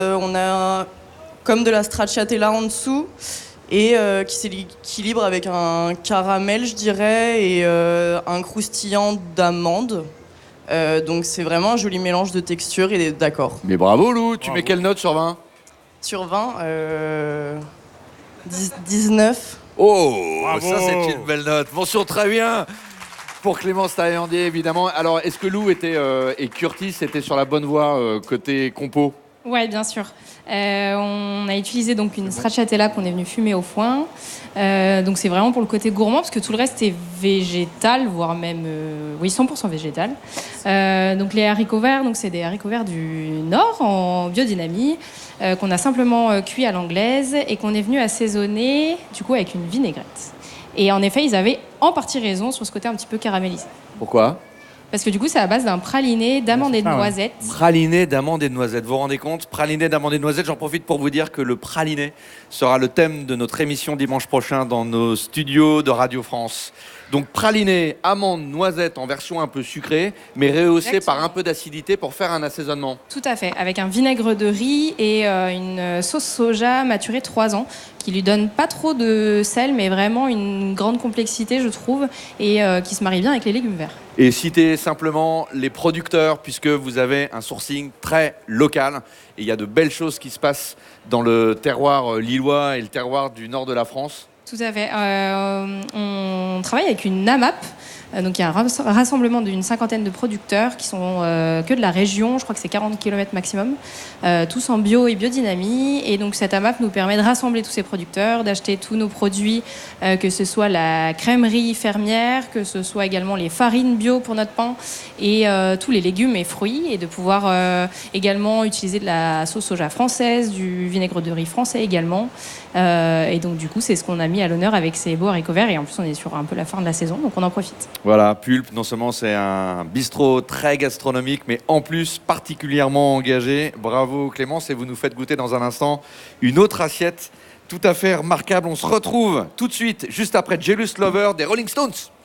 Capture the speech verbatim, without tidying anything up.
Euh, on a comme de la stracciatella en dessous et euh, qui s'équilibre avec un caramel, je dirais, et euh, un croustillant d'amande. Euh, donc c'est vraiment un joli mélange de textures et d'accords. Mais bravo Lou, tu Bravo. mets quelle note sur vingt? Sur vingt, euh, dix, dix-neuf. Oh, Bravo. ça c'est une belle note. Mention très bien pour Clémence Taillandier, évidemment. Alors, est-ce que Lou était, euh, et Curtis étaient sur la bonne voie euh, côté compo? Ouais, bien sûr. Euh, on a utilisé donc une stracciatella qu'on est venu fumer au foin. Euh, donc c'est vraiment pour le côté gourmand parce que tout le reste est végétal, voire même euh, oui cent pour cent végétal. Euh, donc les haricots verts, donc c'est des haricots verts du Nord en biodynamie euh, qu'on a simplement euh, cuit à l'anglaise et qu'on est venu assaisonner du coup avec une vinaigrette. Et en effet, ils avaient en partie raison sur ce côté un petit peu caramélisé. Pourquoi? Parce que du coup, c'est à base d'un praliné d'amandes et de ça, ouais. noisettes. Praliné d'amandes et de noisettes. Vous vous rendez compte? Praliné d'amandes et de noisettes. J'en profite pour vous dire que le praliné sera le thème de notre émission dimanche prochain dans nos studios de Radio France. Donc praliné, amandes, noisettes en version un peu sucrée, mais rehaussée Exactement. par un peu d'acidité pour faire un assaisonnement. Tout à fait, avec un vinaigre de riz et euh, une sauce soja maturée trois ans, qui lui donne pas trop de sel, mais vraiment une grande complexité, je trouve, et euh, qui se marie bien avec les légumes verts. Et citez simplement les producteurs, puisque vous avez un sourcing très local. Et il y a de belles choses qui se passent dans le terroir lillois et le terroir du nord de la France. Tout à fait. Euh, on travaille avec une AMAP. Euh, donc il y a un rass- rassemblement d'une cinquantaine de producteurs qui sont euh, que de la région, je crois que c'est quarante kilomètres maximum, euh, tous en bio et biodynamie. Et donc cette AMAP nous permet de rassembler tous ces producteurs, d'acheter tous nos produits, euh, que ce soit la crèmerie fermière, que ce soit également les farines bio pour notre pain et euh, tous les légumes et fruits, et de pouvoir euh, également utiliser de la sauce soja française, du vinaigre de riz français également. Euh, et donc du coup c'est ce qu'on a mis à l'honneur avec ces beaux haricots verts, et en plus on est sur un peu la fin de la saison, donc on en profite. Voilà, Pulpe, non seulement c'est un bistrot très gastronomique, mais en plus particulièrement engagé. Bravo Clémence, et vous nous faites goûter dans un instant une autre assiette tout à fait remarquable. On se retrouve tout de suite, juste après Jealous Lover des Rolling Stones.